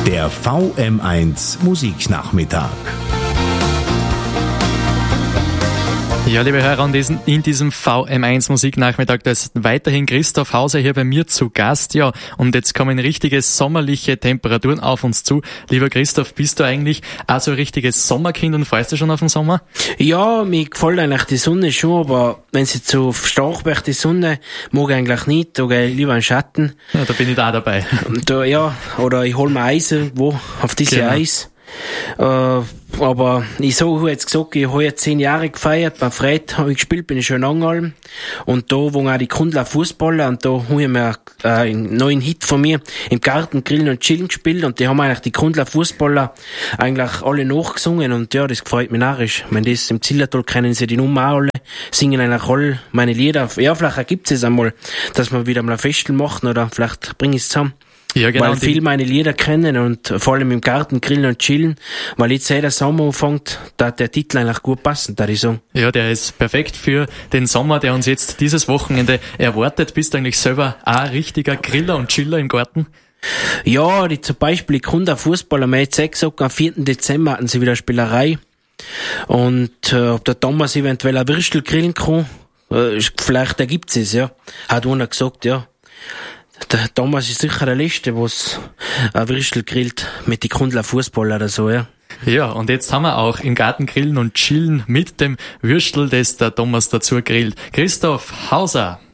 Der VM1 Musiknachmittag. Ja, liebe Hörer, und in diesem VM1 Musiknachmittag, da ist weiterhin Christoph Hauser hier bei mir zu Gast. Ja, und jetzt kommen richtige sommerliche Temperaturen auf uns zu. Lieber Christoph, bist du eigentlich auch so ein richtiges Sommerkind und freust du schon auf den Sommer? Ja, mir gefällt eigentlich die Sonne schon, aber wenn sie zu stark wird, die Sonne, mag ich eigentlich nicht, da gehe ich lieber in den Schatten. Ja, da bin ich da dabei. Da, ja, oder ich hol mir Eis irgendwo, auf diese Eis. Aber ich habe jetzt gesagt, ich habe jetzt 10 Jahre gefeiert, bei Fred habe ich gespielt, bin ich schon in Angeln. Und da waren auch die Kundler Fußballer und da habe ich mir einen neuen Hit von mir im Garten Grillen und Chillen gespielt und die haben eigentlich die Kundler Fußballer eigentlich alle nachgesungen und ja, das gefällt mir narrisch. Wenn das im Zillertal kennen sie die Nummer auch alle, singen eigentlich alle meine Lieder. Ja, vielleicht ergibt es einmal, dass wir wieder mal ein Festel machen oder vielleicht bringe ich es zusammen. Ja, genau. Weil viele meine Lieder kennen und vor allem im Garten grillen und chillen, weil jetzt der Sommer anfängt, da hat der Titel eigentlich gut passen, da ich sagen. Ja, der ist perfekt für den Sommer, der uns jetzt dieses Wochenende erwartet. Bist du eigentlich selber auch ein richtiger Griller und Chiller im Garten? Ja, zum Beispiel, ich kann Fußballer, mir jetzt gesagt, am 4. Dezember hatten sie wieder eine Spielerei. Und ob der Thomas eventuell ein Würstel grillen kann, vielleicht ergibt es, ja. Hat einer gesagt, ja. Der Thomas ist sicher der Letzte, was ein Würstel grillt mit die Kundler Fußballer oder so, ja. Ja, und jetzt haben wir auch im Garten grillen und chillen mit dem Würstel, das der Thomas dazu grillt. Christoph Hauser.